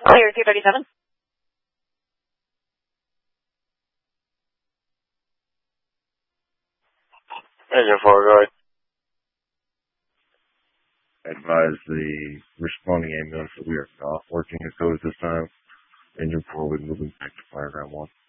Clear 237. Engine 4, go ahead. Advise the responding ambulance that we are not working a code at this time. Engine 4 will be moving back to Fireground 1.